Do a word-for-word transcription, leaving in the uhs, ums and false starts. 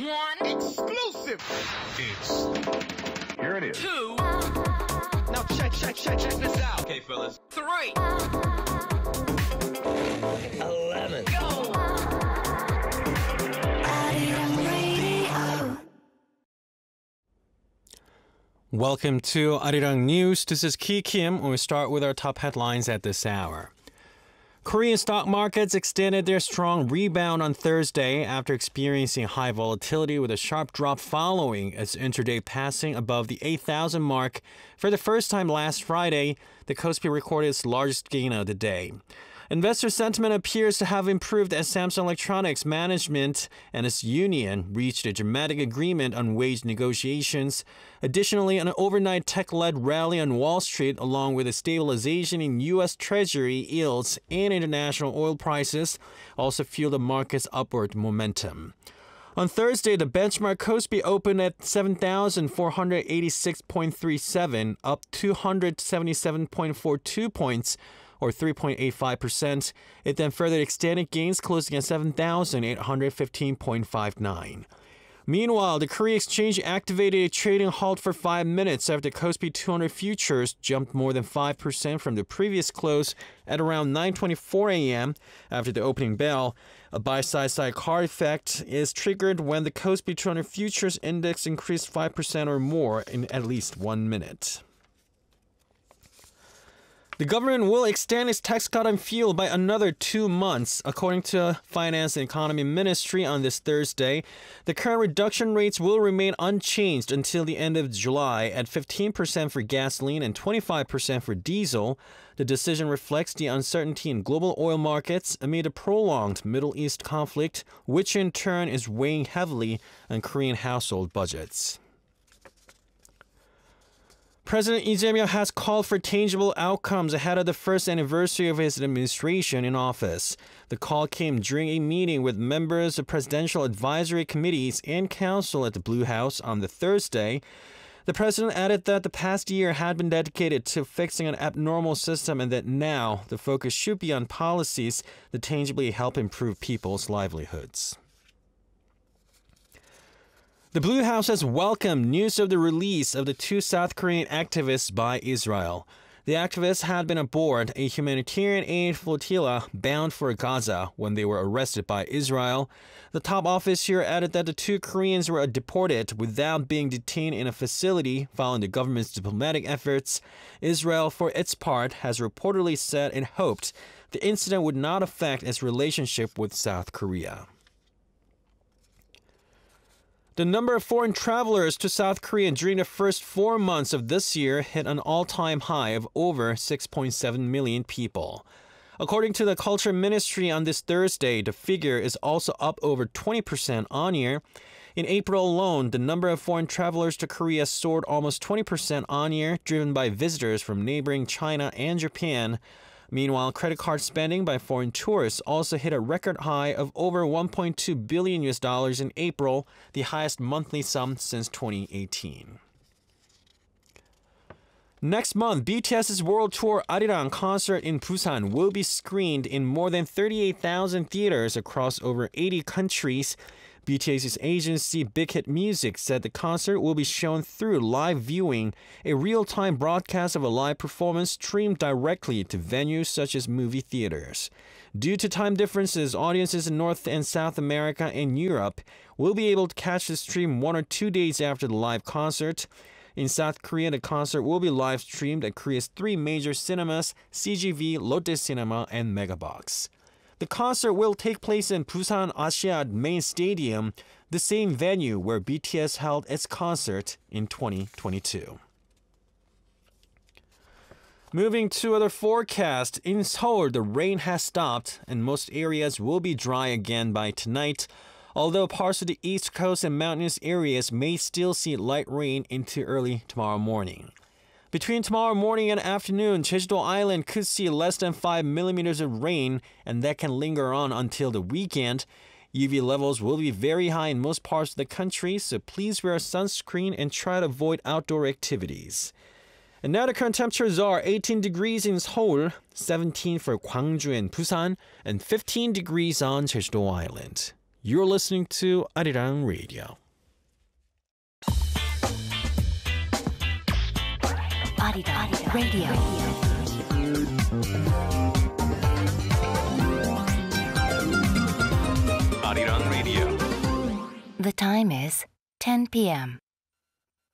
One. Exclusive. It's... Here it is. Two. Now check, check, check, check this out. Okay, fellas. Three. Eleven. Go. Welcome to Arirang News. This is Ki Kim, and we start with our top headlines at this hour. Korean stock markets extended their strong rebound on Thursday after experiencing high volatility with a sharp drop following its intraday passing above the eight thousand mark. For the first time last Friday, the Kospi recorded its largest gain of the day. Investor sentiment appears to have improved as Samsung Electronics management and its union reached a dramatic agreement on wage negotiations. Additionally, an overnight tech-led rally on Wall Street, along with a stabilization in U S Treasury yields and international oil prices, also fueled the market's upward momentum. On Thursday, the benchmark Kospi opened at seven thousand four hundred eighty-six point three seven, up two hundred seventy-seven point four two points, or three point eight five percent. It then further extended gains, closing at seven thousand eight hundred fifteen point five nine. Meanwhile, the Korea Exchange activated a trading halt for five minutes after the Kospi two hundred futures jumped more than five percent from the previous close at around nine twenty-four a m after the opening bell. A buy-side sidecar effect is triggered when the Kospi two hundred futures index increased five percent or more in at least one minute. The government will extend its tax cut on fuel by another two months, according to Finance and Economy Ministry on this Thursday. The current reduction rates will remain unchanged until the end of July at fifteen percent for gasoline and twenty-five percent for diesel. The decision reflects the uncertainty in global oil markets amid a prolonged Middle East conflict, which in turn is weighing heavily on Korean household budgets. President Lee Jae-myung has called for tangible outcomes ahead of the first anniversary of his administration in office. The call came during a meeting with members of presidential advisory committees and council at the Blue House on the Thursday. The president added that the past year had been dedicated to fixing an abnormal system and that now the focus should be on policies that tangibly help improve people's livelihoods. The Blue House has welcomed news of the release of the two South Korean activists by Israel. The activists had been aboard a humanitarian aid flotilla bound for Gaza when they were arrested by Israel. The top office here added that the two Koreans were deported without being detained in a facility following the government's diplomatic efforts. Israel, for its part, has reportedly said it hoped the incident would not affect its relationship with South Korea. The number of foreign travelers to South Korea during the first four months of this year hit an all-time high of over six point seven million people. According to the Culture Ministry on this Thursday, the figure is also up over twenty percent on year. In April alone, the number of foreign travelers to Korea soared almost twenty percent on year, driven by visitors from neighboring China and Japan. Meanwhile, credit card spending by foreign tourists also hit a record high of over one point two billion U S dollars in April, the highest monthly sum since twenty eighteen. Next month, BTS's World Tour Arirang concert in Busan will be screened in more than thirty-eight thousand theaters across over eighty countries. BTS's agency Big Hit Music said the concert will be shown through live viewing, a real-time broadcast of a live performance streamed directly to venues such as movie theaters. Due to time differences, audiences in North and South America and Europe will be able to catch the stream one or two days after the live concert. In South Korea, the concert will be live-streamed at Korea's three major cinemas, C G V, Lotte Cinema, and Megabox. The concert will take place in Busan Asiad Main Stadium, the same venue where B T S held its concert in twenty twenty-two. Moving to other forecasts, in Seoul, the rain has stopped and most areas will be dry again by tonight, although parts of the East Coast and mountainous areas may still see light rain into early tomorrow morning. Between tomorrow morning and afternoon, Jeju-do Island could see less than five millimeters of rain, and that can linger on until the weekend. U V levels will be very high in most parts of the country, so please wear sunscreen and try to avoid outdoor activities. And now the current temperatures are eighteen degrees in Seoul, seventeen for Gwangju and Busan, and fifteen degrees on Jeju-do Island. You're listening to Arirang Radio. Arirang Radio. Arirang Radio. The time is ten p.m.